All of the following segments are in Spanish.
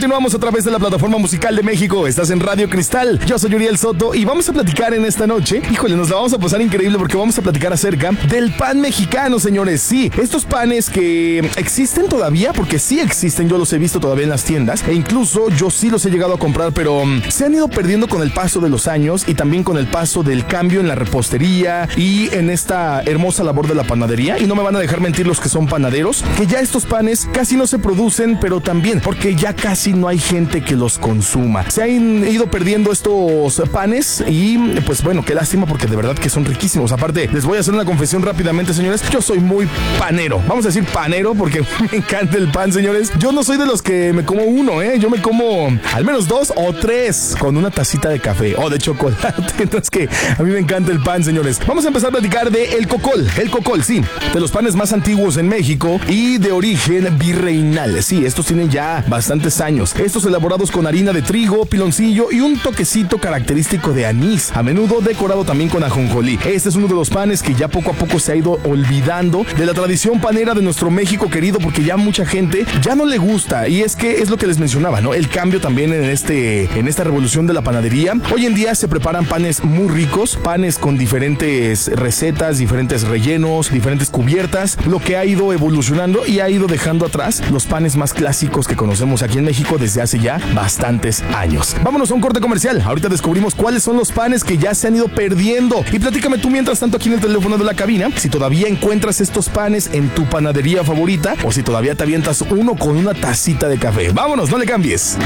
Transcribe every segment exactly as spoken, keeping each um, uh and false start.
Continuamos a través de la plataforma musical de México. Estás en Radio Cristal. Yo soy Uriel Soto y vamos a platicar en esta noche. Híjole, nos la vamos a pasar increíble porque vamos a platicar acerca del pan mexicano, señores. Sí, estos panes que existen todavía, porque sí existen, yo los he visto todavía en las tiendas e incluso yo sí los he llegado a comprar, pero um, se han ido perdiendo con el paso de los años y también con el paso del cambio en la repostería y en esta hermosa labor de la panadería. Y no me van a dejar mentir los que son panaderos, que ya estos panes casi no se producen, pero también porque ya casi no hay gente que los consuma. Se han ido perdiendo estos panes y pues bueno, qué lástima porque de verdad que son riquísimos. Aparte, les voy a hacer una confesión rápidamente, señores. Yo soy muy panero. Vamos a decir panero porque me encanta el pan, señores. Yo no soy de los que me como uno, ¿eh? Yo me como al menos dos o tres con una tacita de café o de chocolate. Entonces que a mí me encanta el pan, señores. Vamos a empezar a platicar de el cocol. El cocol, sí, de los panes más antiguos en México y de origen virreinal. Sí, estos tienen ya bastantes años. Estos elaborados con harina de trigo, piloncillo y un toquecito característico de anís, a menudo decorado también con ajonjolí. Este es uno de los panes que ya poco a poco se ha ido olvidando de la tradición panera de nuestro México querido, porque ya mucha gente ya no le gusta. Y es que es lo que les mencionaba, ¿no? El cambio también en este en esta revolución de la panadería. Hoy en día se preparan panes muy ricos, panes con diferentes recetas, diferentes rellenos, diferentes cubiertas, lo que ha ido evolucionando y ha ido dejando atrás los panes más clásicos que conocemos aquí en México desde hace ya bastantes años. Vámonos a un corte comercial. Ahorita descubrimos cuáles son los panes que ya se han ido perdiendo. Y platícame tú mientras tanto aquí en el teléfono de la cabina si todavía encuentras estos panes en tu panadería favorita o si todavía te avientas uno con una tacita de café. Vámonos, no le cambies.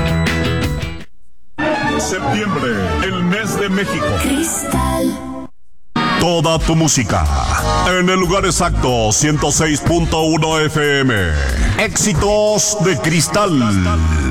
Septiembre, el mes de México. Cristal. Toda tu música en el lugar exacto, ciento seis punto uno F M. Éxitos de Cristal.